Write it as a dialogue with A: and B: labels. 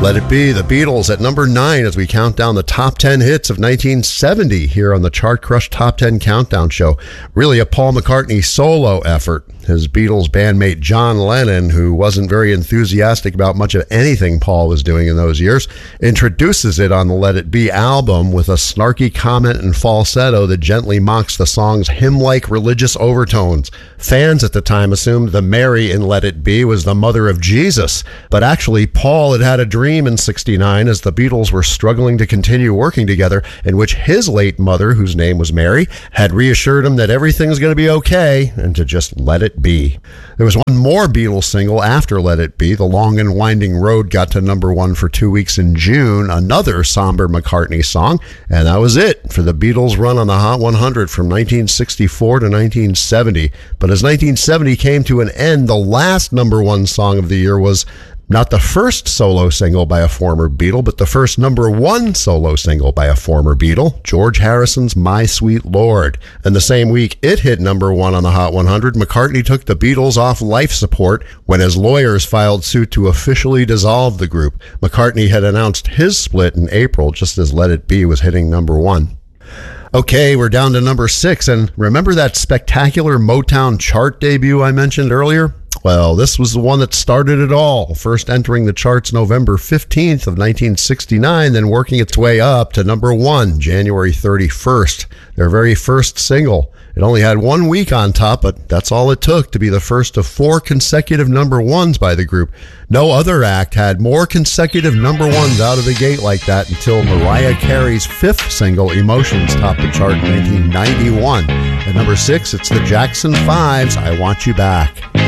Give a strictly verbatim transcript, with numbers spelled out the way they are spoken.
A: Let It Be, the Beatles at number nine as we count down the top ten hits of nineteen seventy here on the Chart Crush Top ten Countdown Show. Really a Paul McCartney solo effort. His Beatles bandmate John Lennon, who wasn't very enthusiastic about much of anything Paul was doing in those years, introduces it on the Let It Be album with a snarky comment and falsetto that gently mocks the song's hymn-like religious overtones. Fans at the time assumed the Mary in Let It Be was the mother of Jesus, but actually Paul had had a dream in sixty-nine as the Beatles were struggling to continue working together, in which his late mother, whose name was Mary, had reassured him that everything's going to be okay and to just let it be. There was one more Beatles single after Let It Be. The Long and Winding Road got to number one for two weeks in June, another somber McCartney song, and that was it for the Beatles' run on the Hot one hundred from nineteen sixty-four to nineteen seventy. But as nineteen seventy came to an end, the last number one song of the year was not the first solo single by a former Beatle, but the first number one solo single by a former Beatle, George Harrison's My Sweet Lord. And the same week it hit number one on the Hot one hundred, McCartney took the Beatles off life support when his lawyers filed suit to officially dissolve the group. McCartney had announced his split in April, just as Let It Be was hitting number one. Okay, we're down to number six, and remember that spectacular Motown chart debut I mentioned earlier? Well, this was the one that started it all, first entering the charts November fifteenth of nineteen sixty-nine, then working its way up to number one, January thirty-first, their very first single. It only had one week on top, but that's all it took to be the first of four consecutive number ones by the group. No other act had more consecutive number ones out of the gate like that until Mariah Carey's fifth single, Emotions, topped the chart in nineteen ninety-one. At number six, it's the Jackson Five's I Want You Back.